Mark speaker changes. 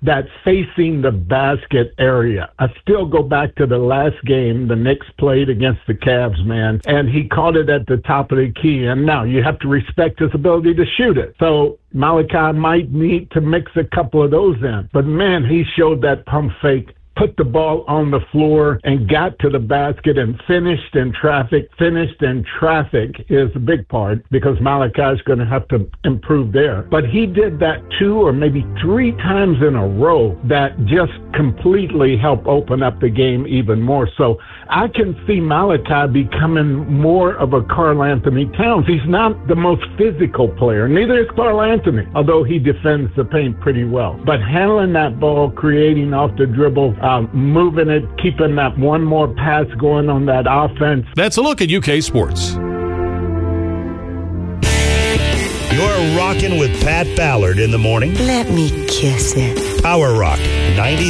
Speaker 1: that facing the basket area. I still go back to the last game the Knicks played against the Cavs, man, and he caught it at the top of the key. And now you have to respect his ability to shoot it. So Malachi might need to mix a couple of those in. But, man, he showed that pump fake, put the ball on the floor and got to the basket and finished in traffic. Finished in traffic is a big part because Malachi's going to have to improve there. But he did that 2 or maybe 3 times in a row that just completely helped open up the game even more. So I can see Malachi becoming more of a Karl Anthony Towns. He's not the most physical player. Neither is Karl Anthony, although he defends the paint pretty well. But handling that ball, creating off the dribble, moving it, keeping that one more pass going on that offense.
Speaker 2: That's a look at UK sports.
Speaker 3: You're rocking with Pat Ballard in the morning.
Speaker 4: Let me kiss it.
Speaker 3: Power Rock 90.